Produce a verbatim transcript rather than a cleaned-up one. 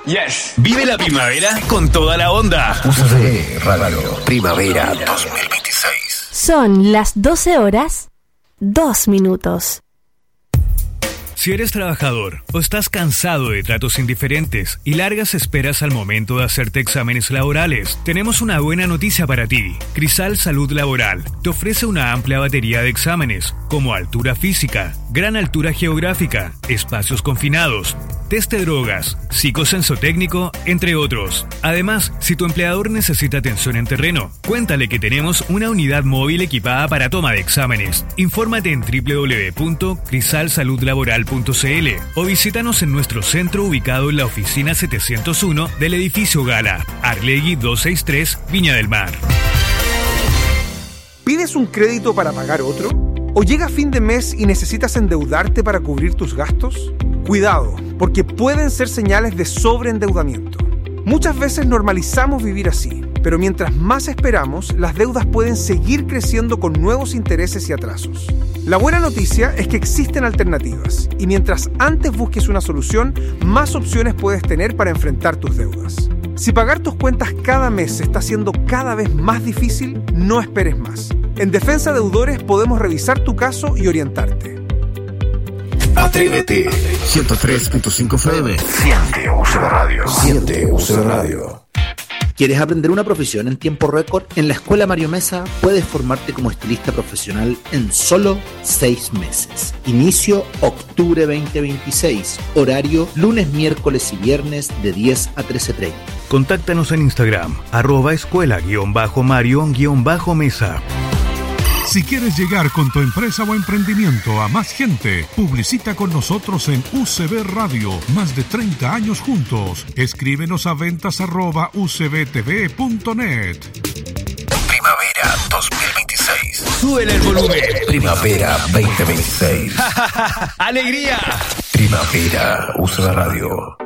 Yes. Vive la primavera con toda la onda. U C B Radio Primavera dos mil veintiséis. Son las doce horas, dos minutos. Si eres trabajador o estás cansado de tratos indiferentes y largas esperas al momento de hacerte exámenes laborales, tenemos una buena noticia para ti. Crisal Salud Laboral te ofrece una amplia batería de exámenes, como altura física, gran altura geográfica, espacios confinados, test de drogas, psicosensotécnico, entre otros. Además, si tu empleador necesita atención en terreno, cuéntale que tenemos una unidad móvil equipada para toma de exámenes. Infórmate en doble u doble u doble u punto crisal salud laboral punto c l o visítanos en nuestro centro ubicado en la oficina setecientos uno del edificio Gala, Arlegui doscientos sesenta y tres, Viña del Mar. ¿Pides un crédito para pagar otro? ¿O llega fin de mes y necesitas endeudarte para cubrir tus gastos? Cuidado, porque pueden ser señales de sobreendeudamiento. Muchas veces normalizamos vivir así, pero mientras más esperamos, las deudas pueden seguir creciendo con nuevos intereses y atrasos. La buena noticia es que existen alternativas, y mientras antes busques una solución, más opciones puedes tener para enfrentar tus deudas. Si pagar tus cuentas cada mes se está haciendo cada vez más difícil, no esperes más. En Defensa Deudores podemos revisar tu caso y orientarte. Atrévete. ciento tres punto cinco F M. Siente U C B Radio. Siente U C B Radio. ¿Quieres aprender una profesión en tiempo récord? En la Escuela Mario Mesa puedes formarte como estilista profesional en solo seis meses. Inicio octubre veinte veintiséis. Horario lunes, miércoles y viernes de diez a trece treinta. Contáctanos en Instagram, arroba escuela guión bajo Mario guión bajo Mesa. Si quieres llegar con tu empresa o emprendimiento a más gente, publicita con nosotros en U C B Radio. Más de treinta años juntos. Escríbenos a ventas arroba u c b t v punto net. Primavera dos mil veintiséis. Sube el volumen. Primavera veinte veintiséis. ¡Alegría! Primavera U C B Radio.